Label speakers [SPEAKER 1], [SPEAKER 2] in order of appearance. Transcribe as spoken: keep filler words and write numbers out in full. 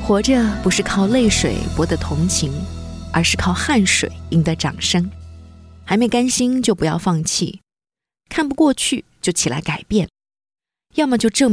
[SPEAKER 1] 活着不是靠泪水博得同情，而是靠汗水赢得掌声。还没甘心就不要放弃，看不过去就起来改变，要么就证明